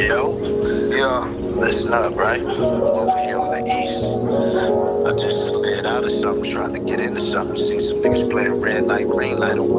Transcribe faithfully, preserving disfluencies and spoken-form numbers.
Yo, Yeah, listen up, right? I'm over here on the east. I just slid out of something, trying to get into something. See some niggas playing red light, green light on